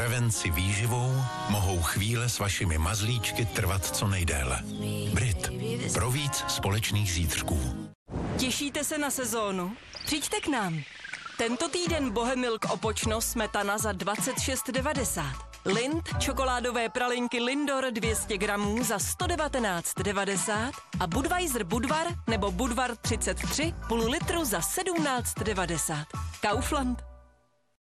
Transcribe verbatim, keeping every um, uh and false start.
prevenci výživou mohou chvíle s vašimi mazlíčky trvat co nejdéle. Brit. Pro víc společných zítřků. Těšíte se na sezónu? Přijďte k nám. Tento týden Bohemilk Opočno smetana za dvacet šest devadesát. Lind čokoládové pralinky Lindor dvě stě gramů za sto devatenáct devadesát a Budweiser Budvar nebo Budvar třicet tři půl litru za sedmnáct devadesát. Kaufland.